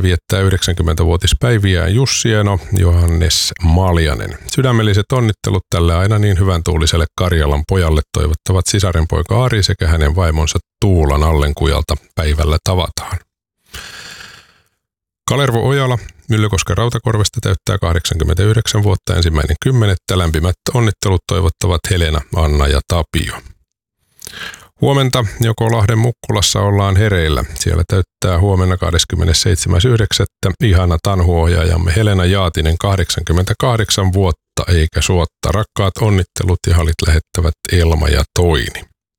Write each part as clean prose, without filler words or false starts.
viettää 90-vuotispäiviään Jussi Eno, Johannes Maljanen. Sydämelliset onnittelut tälle aina niin hyvän tuuliselle Karjalan pojalle toivottavat sisarenpoika Ari sekä hänen vaimonsa Tuulan Allenkujalta päivällä tavataan. Kalervo Ojala Myllykosken Rautakorvesta täyttää 89 vuotta 1.10. Lämpimät onnittelut toivottavat Helena, Anna ja Tapio. Huomenta joko Lahden Mukkulassa ollaan hereillä. Siellä täyttää huomenna 27.9. ihana tanhuohjaajamme Helena Jaatinen 88 vuotta eikä suotta. Rakkaat onnittelut ja halit lähettävät Elma ja Toini.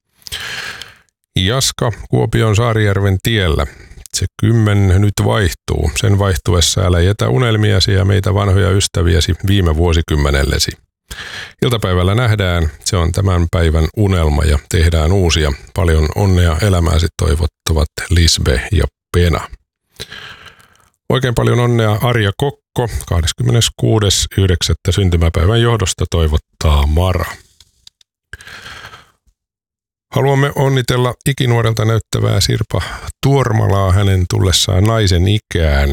Jaska Kuopion Saarijärven tiellä. Se 10 nyt vaihtuu. Sen vaihtuessa älä jätä unelmiasi ja meitä vanhoja ystäviäsi viime vuosikymmenellesi. Iltapäivällä nähdään, se on tämän päivän unelma ja tehdään uusia. Paljon onnea elämääsi toivottavat Lisbe ja Pena. Oikein paljon onnea Arja Kokko, 26.9. syntymäpäivän johdosta toivottaa Mara. Haluamme onnitella ikinuorelta näyttävää Sirpa Tuormalaa hänen tullessaan naisen ikään.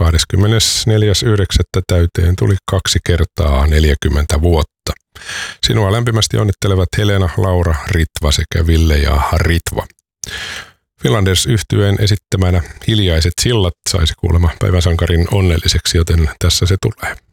24.9. täyteen tuli 2 kertaa 40 vuotta. Sinua lämpimästi onnittelevat Helena, Laura, Ritva sekä Ville ja Ritva. Finlanders -yhtyeen esittämänä Hiljaiset sillat saisi kuulemma päivän sankarin onnelliseksi, joten tässä se tulee.